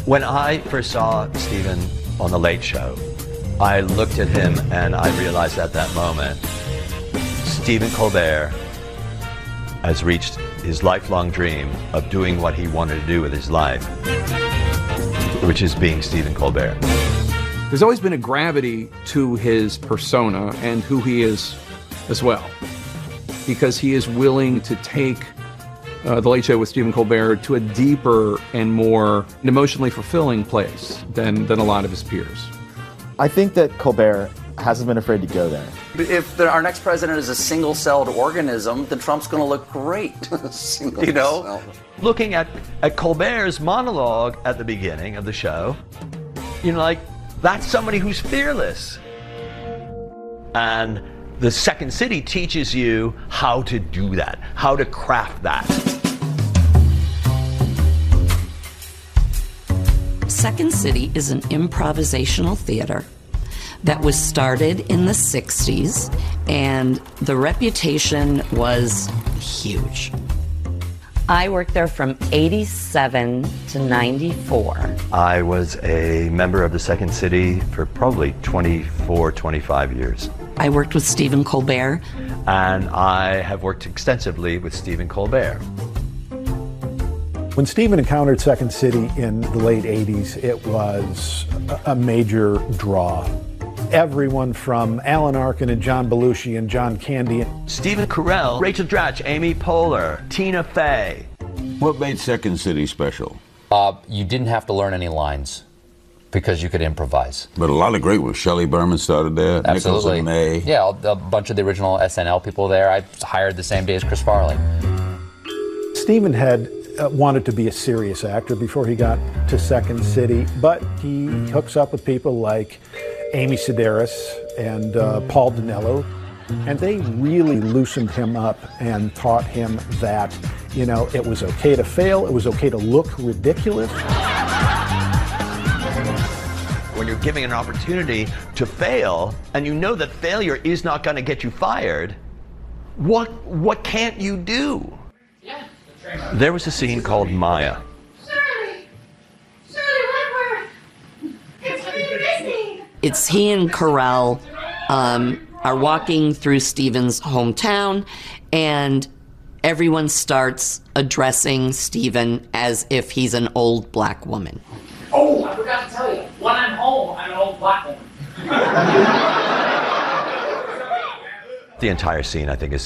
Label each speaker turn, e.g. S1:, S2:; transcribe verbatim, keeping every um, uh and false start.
S1: When I first saw Stephen on The Late Show, I looked at him and I realized at that moment, Stephen Colbert has reached his lifelong dream of doing what he wanted to do with his life, which is being Stephen Colbert.
S2: There's always been a gravity to his persona and who he is as well, because he is willing to take uh, The Late Show with Stephen Colbert to a deeper and more emotionally fulfilling place than, than a lot of his peers.
S3: I think that Colbert hasn't been afraid to go there.
S4: If the, our next president is a single-celled organism, then Trump's going to look great. You know?
S1: Looking at, at Colbert's monologue at the beginning of the show, you know, like, that's somebody who's fearless. And the Second City teaches you how to do that, how to craft that.
S5: Second City is an improvisational theater that was started in the sixties, and the reputation was huge. I worked there from eighty-seven to ninety-four.
S1: I was a member of the Second City for probably twenty-four, twenty-five years.
S5: I worked with Stephen Colbert.
S1: And I have worked extensively with Stephen Colbert.
S6: When Stephen encountered Second City in the late eighties, it was a major draw. Everyone from Alan Arkin and John Belushi and John Candy.
S1: Stephen Carell, Rachel Dratch, Amy Poehler, Tina Fey.
S7: What made Second City special?
S8: Uh, you didn't have to learn any lines because you could improvise.
S7: But a lot of great ones. Shelley Berman started there.
S8: Absolutely.
S7: Nicholas and May.
S8: Yeah, a bunch of the original S N L people there. I hired the same day as Chris Farley.
S6: Stephen had uh, wanted to be a serious actor before he got to Second City, but he hooks up with people like Amy Sedaris and uh, Paul Dinello, and they really loosened him up and taught him that, you know, it was okay to fail, it was okay to look ridiculous.
S1: When you're giving an opportunity to fail, and you know that failure is not going to get you fired, what what can't you do?
S9: Yeah.
S1: There was a scene called Maya.
S9: Shirley! Shirley Wentworth! It's me missing!
S5: It's he and Carell um, are walking through Stephen's hometown, and everyone starts addressing Stephen as if he's an old black woman.
S9: Oh, I forgot to tell you. When I'm home, I'm an old black woman.
S1: The entire scene, I think, is